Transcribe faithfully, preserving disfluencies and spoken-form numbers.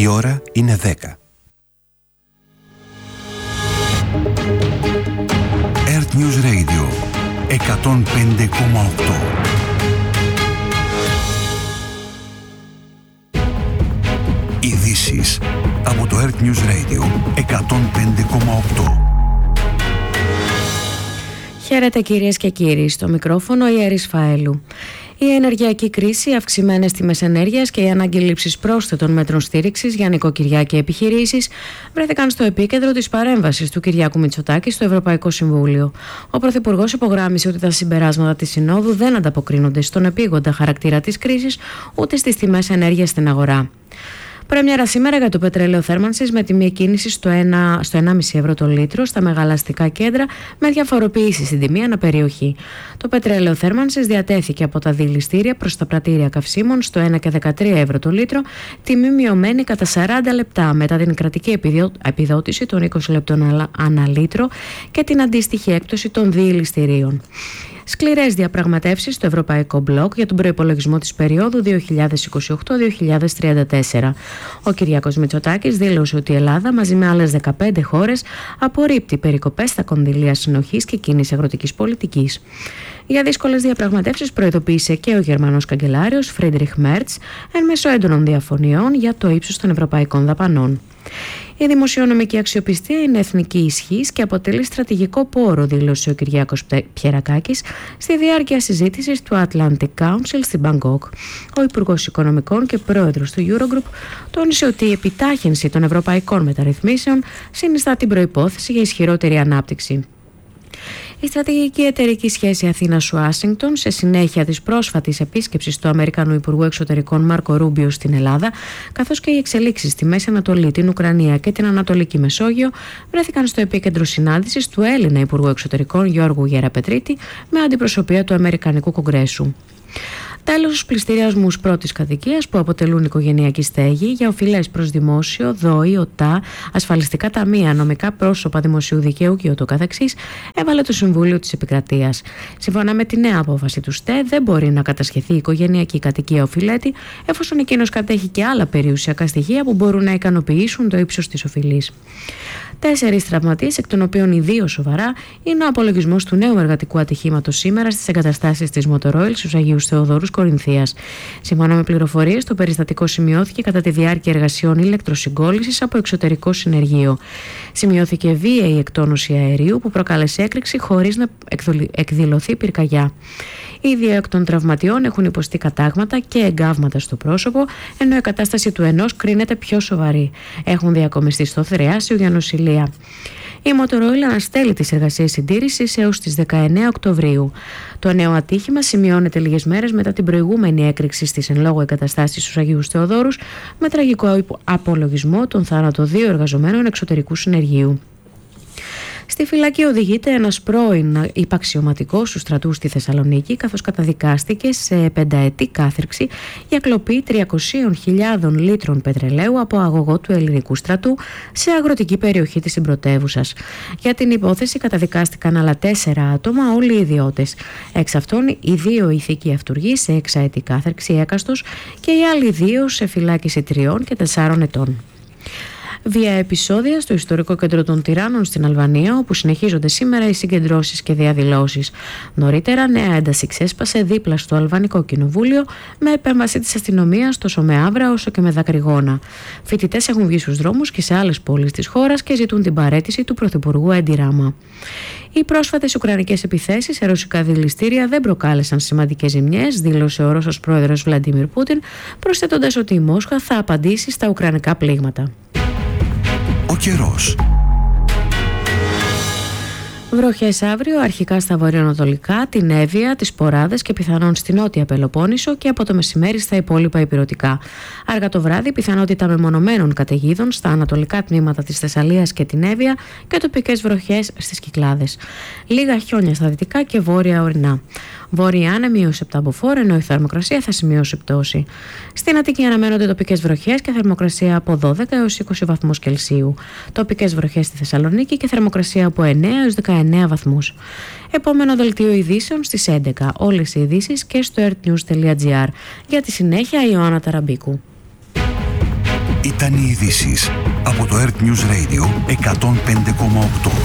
Η ώρα είναι δέκα. Earth News Radio εκατόν πέντε κόμμα οκτώ. Ειδήσεις από το Earth News Radio εκατόν πέντε κόμμα οκτώ. Χαίρετε κυρίες και κύριοι, στο μικρόφωνο η Έρης Φαέλου. Η ενεργειακή κρίση, οι αυξημένες τιμές ενέργειας και η ανάγκη λήψης πρόσθετων μέτρων στήριξης για νοικοκυριά και επιχειρήσεις βρέθηκαν στο επίκεντρο της παρέμβασης του Κυριάκου Μητσοτάκη στο Ευρωπαϊκό Συμβούλιο. Ο Πρωθυπουργός υπογράμμισε ότι τα συμπεράσματα της Συνόδου δεν ανταποκρίνονται στον επίγοντα χαρακτήρα της κρίσης ούτε στις τιμές ενέργειας στην αγορά. Πρέμιερα σήμερα για το πετρέλαιο θέρμανσης με τιμή εκκίνηση στο ένα κόμμα πέντε ευρώ το λίτρο στα μεγάλα αστικά κέντρα με διαφοροποίηση στην τιμή ανά περιοχή. Το πετρέλαιο θέρμανσης διατέθηκε από τα δηληστήρια προς τα πρατήρια καυσίμων στο ένα κόμμα δεκατρία ευρώ το λίτρο, τιμή μειωμένη κατά σαράντα λεπτά μετά την κρατική επιδότηση των είκοσι λεπτών ανά λίτρο και την αντίστοιχη έκπτωση των δηληστηρίων. Σκληρές διαπραγματεύσεις στο Ευρωπαϊκό Μπλοκ για τον προϋπολογισμό της περίοδου δύο χιλιάδες είκοσι οκτώ με δύο χιλιάδες τριάντα τέσσερα. Ο Κυριάκος Μητσοτάκης δήλωσε ότι η Ελλάδα μαζί με άλλες δεκαπέντε χώρες απορρίπτει περικοπές στα κονδύλια συνοχής και κοινής αγροτικής πολιτικής. Για δύσκολες διαπραγματεύσεις προειδοποίησε και ο Γερμανός καγκελάριος Φρίντριχ Μέρτς εν μέσω έντονων διαφωνιών για το ύψος των ευρωπαϊκών δαπανών. Η δημοσιονομική αξιοπιστία είναι εθνική ισχύς και αποτελεί στρατηγικό πόρο, δήλωσε ο Κυριάκος Πιερακάκης στη διάρκεια συζήτησης του Atlantic Council στην Μπαγκόκ. Ο Υπουργός Οικονομικών και πρόεδρος του Eurogroup τόνισε ότι η επιτάχυνση των ευρωπαϊκών μεταρρυθμίσεων συνιστά την προϋπόθεση για ισχυρότερη ανάπτυξη. Η στρατηγική εταιρική σχέση Αθήνας-Ουάσιγκτον, σε συνέχεια της πρόσφατης επίσκεψης του Αμερικανού Υπουργού Εξωτερικών Μάρκο Ρούμπιο στην Ελλάδα, καθώς και οι εξελίξεις στη Μέση Ανατολή, την Ουκρανία και την Ανατολική Μεσόγειο, βρέθηκαν στο επίκεντρο συνάντησης του Έλληνα Υπουργού Εξωτερικών Γιώργου Γεραπετρίτη με αντιπροσωπεία του Αμερικανικού Κογκρέσου. Τέλος, στους πληστηριασμούς πρώτης κατοικίας που αποτελούν οικογενειακή στέγη για οφειλές προς δημόσιο, ΔΟΗ, ΟΤΑ, ασφαλιστικά ταμεία, νομικά πρόσωπα δημοσίου δικαίου και ούτω καθεξής, έβαλε το Συμβούλιο της Επικρατείας. Σύμφωνα με τη νέα απόφαση του ΣΤΕ, δεν μπορεί να κατασχεθεί η οικογενειακή κατοικία οφειλέτη, εφόσον εκείνος κατέχει και άλλα περιουσιακά στοιχεία που μπορούν να ικανοποιήσουν το ύψος της οφειλής. Τέσσερις τραυματίες, εκ των οποίων οι δύο σοβαρά, είναι ο απολογισμός του νέου εργατικού ατυχήματος σήμερα στις εγκαταστάσεις της Μοτορόιλ στους Αγίους Θεοδόρους Κορινθίας. Σύμφωνα με πληροφορίες, το περιστατικό σημειώθηκε κατά τη διάρκεια εργασιών ηλεκτροσυγκόλλησης από εξωτερικό συνεργείο. Σημειώθηκε βίαιη εκτόνωση αερίου που προκάλεσε έκρηξη χωρίς να εκδηλωθεί πυρκαγιά. Οι δύο εκ των τραυματιών έχουν υποστεί κατάγματα και εγκάβματα στο πρόσωπο, ενώ η κατάσταση του ενός κρίνεται πιο σοβαρή. Έχουν διακομιστεί στο Θρεάσιο για νοσηλεία. Η Μοτορόιλ αναστέλει τις εργασίες συντήρησης έως τις δεκαεννέα Οκτωβρίου. Το νέο ατύχημα σημειώνεται λίγες μέρες μετά την προηγούμενη έκρηξη στις εν λόγω εγκαταστάσεις στους Αγίους Θεοδόρους, με τραγικό απολογισμό των θάνατο δύο εργαζομένων εξωτερικού συνεργείου. Στη φυλακή οδηγείται ένας πρώην υπαξιωματικός του στρατού στη Θεσσαλονίκη, καθώς καταδικάστηκε σε πενταετή κάθριξη για κλοπή τριακόσιες χιλιάδες λίτρων πετρελαίου από αγωγό του ελληνικού στρατού σε αγροτική περιοχή της συμπρωτεύουσας. Για την υπόθεση καταδικάστηκαν άλλα τέσσερα άτομα, όλοι οι ιδιώτες. Εξ αυτών, οι δύο ηθικοί αυτουργοί σε εξαετή κάθριξη έκαστος και οι άλλοι δύο σε φυλάκιση τριών και τεσσάρων ετών. Βία επεισόδια στο ιστορικό κέντρο των Τυράννων στην Αλβανία, όπου συνεχίζονται σήμερα οι συγκεντρώσεις και διαδηλώσεις. Νωρίτερα, νέα ένταση ξέσπασε δίπλα στο Αλβανικό Κοινοβούλιο με επέμβαση της αστυνομίας τόσο με άβρα όσο και με δακρυγόνα. Φοιτητές έχουν βγει στους δρόμους και σε άλλες πόλεις της χώρας και ζητούν την παραίτηση του Πρωθυπουργού Έντι Ράμα. Οι πρόσφατες ουκρανικές επιθέσεις σε ρωσικά δηληστήρια δεν προκάλεσαν σημαντικές ζημιές, δήλωσε ο Ρώσος πρόεδρος Βλαντίμιρ Πούτιν, προσθέτοντας ότι η Μόσχα θα απαντήσει στα ουκρανικά πλήγματα. Ο καιρός. Βροχές αύριο, αρχικά στα βορειοανατολικά, την Εύβοια, τις Ποράδες και πιθανόν στη νότια Πελοπόννησο και από το μεσημέρι στα υπόλοιπα ηπειρωτικά. Αργά το βράδυ, πιθανότητα μεμονωμένων καταιγίδων στα ανατολικά τμήματα της Θεσσαλίας και την Εύβοια και τοπικές βροχές στις Κυκλάδες. Λίγα χιόνια στα δυτικά και βόρεια ορεινά. Βόρεια άνεμη έως επτά μποφόρ, ενώ η θερμοκρασία θα σημειώσει πτώση. Στην Αττική αναμένονται τοπικές βροχές και θερμοκρασία από δώδεκα έως είκοσι βαθμούς Κελσίου. Τοπικές βροχές στη Θεσσαλονίκη και θερμοκρασία από εννέα έως δεκαεννέα βαθμούς. Επόμενο δελτίο ειδήσεων στις έντεκα. Όλες οι ειδήσεις και στο earthnews τελεία gr. Για τη συνέχεια, η Ιωάννα Ταραμπίκου. Ήταν οι ειδήσεις από το Earth News Radio εκατόν πέντε κόμμα οκτώ.